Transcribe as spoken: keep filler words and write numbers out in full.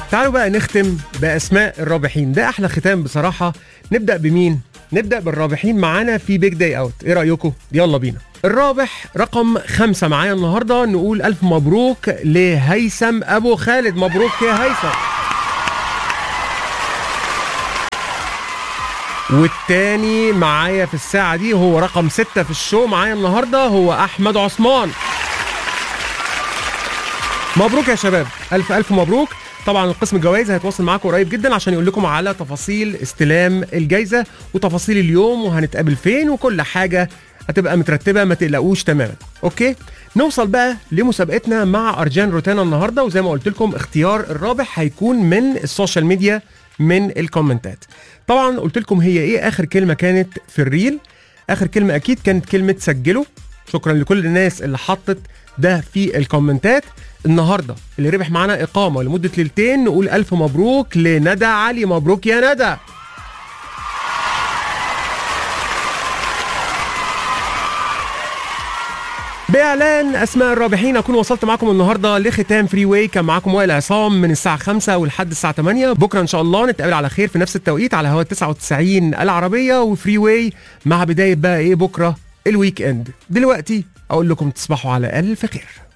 تعالوا بقى نختم بأسماء الرابحين، ده أحلى ختام بصراحة. نبدأ بمين؟ نبدأ بالرابحين معانا في بيج داي أوت، إيه رأيكم؟ يلا بينا. الرابح رقم خمسة معايا النهاردة، نقول ألف مبروك لهيثم أبو خالد، مبروك يا هيثم. والتاني معايا في الساعة دي هو رقم ستة في الشو معايا النهاردة، هو أحمد عثمان. مبروك يا شباب، ألف ألف مبروك. طبعا القسم الجوائز هيتواصل معاكم قريب جدا عشان يقول لكم على تفاصيل استلام الجائزة وتفاصيل اليوم وهنتقابل فين وكل حاجة هتبقى مترتبة، ما تقلقوش تماما. اوكي، نوصل بقى لمسابقتنا مع أرجان روتانا النهاردة، وزي ما قلت لكم اختيار الرابح هيكون من السوشيال ميديا من الكومنتات. طبعا قلت لكم هي ايه اخر كلمة كانت في الريل، اخر كلمة اكيد كانت كلمة سجلوا. شكرا لكل الناس اللي حطت ده في الكومنتات. النهارده اللي ربح معانا اقامه لمده ليلتين، نقول الف مبروك لندى علي، مبروك يا ندى. باعلان اسماء الرابحين اكون وصلت معكم النهارده لختام فري واي. كان معاكم وائل عصام من الساعه خمسة ولحد الساعه ثمانية. بكره ان شاء الله نتقابل على خير في نفس التوقيت على هوا تسعة وتسعين العربيه وفري واي، مع بدايه بقى ايه بكره الويك اند. دلوقتي اقول لكم تصبحوا على الف خير.